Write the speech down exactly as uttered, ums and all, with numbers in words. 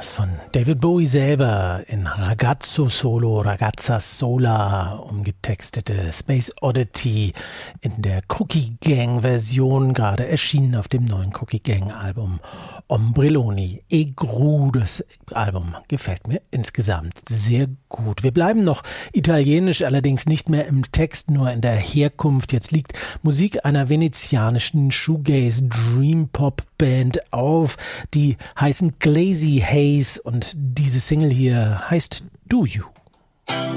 Das von David Bowie selber in Ragazzo Solo, Ragazza Sola umgetextete Space Oddity in der Cookie Gang Version, gerade erschienen auf dem neuen Cookie Gang Album Ombrelloni. E Gru, das Album gefällt mir insgesamt sehr gut. Wir bleiben noch italienisch, allerdings nicht mehr im Text, nur in der Herkunft. Jetzt liegt Musik einer venezianischen Shoegaze Dream Pop Band auf, die heißen Glazy Haze und diese Single hier heißt Do You.